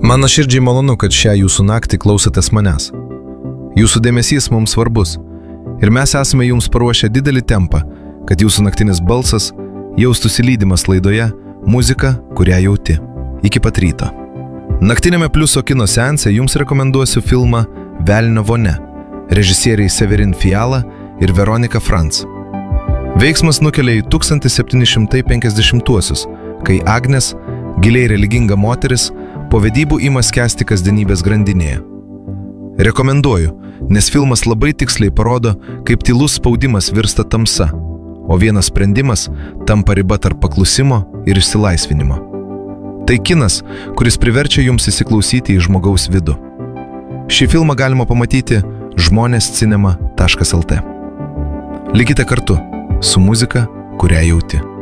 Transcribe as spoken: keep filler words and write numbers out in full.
Man nuoširdžiai malonu, kad šią jūsų naktį klausotės manęs. Jūsų dėmesys mums svarbus ir mes esame jums paruošę didelį tempą, kad jūsų naktinis balsas jaustųsi lydimas laidoje muzika, kurią jauti. Iki pat ryto. Naktinėme Pliuso kino seanse jums rekomenduosiu filmą Velnio vonia, režisieriai Severin Fiala ir Veronika Franz. Veiksmas nukelia į tūkstantis septyni šimtai penkiasdešimtuosius, kai Agnes, giliai religinga moteris, po vedybų ima skęsti kasdienybės grandinėje. Rekomenduoju, nes filmas labai tiksliai parodo, kaip tylus spaudimas virsta tamsa, o vienas sprendimas tampa riba tarp paklusimo ir išsilaisvinimo. Tai kinas, kuris priverčia jums įsiklausyti į žmogaus vidų. Šį filmą galima pamatyti žmonės cinema taškas lt. Likite kartu su muzika, kurią jauti.